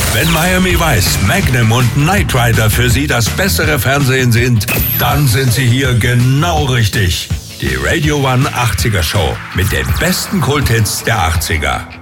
Wenn Miami Vice, Magnum und Knight Rider für Sie das bessere Fernsehen sind, dann sind Sie hier genau richtig. Die Radio One 80er Show mit den besten Kulthits der 80er.